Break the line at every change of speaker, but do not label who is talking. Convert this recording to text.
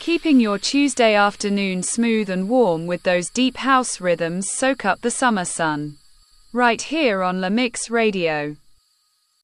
Keeping your Tuesday afternoon smooth and warm with those deep house rhythms. Soak up the summer sun. Right here on La Mix Radio.